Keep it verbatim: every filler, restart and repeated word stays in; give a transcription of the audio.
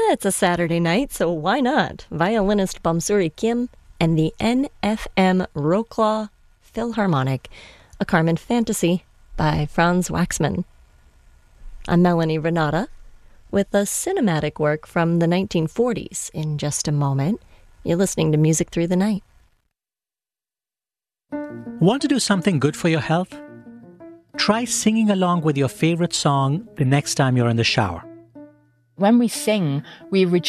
It's a Saturday night, so why not? Violinist Bomsuri Kim and the N F M Wroclaw Philharmonic, a Carmen Fantasy by Franz Waxman. I'm Melanie Renata with a cinematic work from the nineteen forties in just a moment. You're listening to Music Through the Night. Want to do something good for your health? Try singing along with your favorite song the next time you're in the shower. When we sing, we rejoice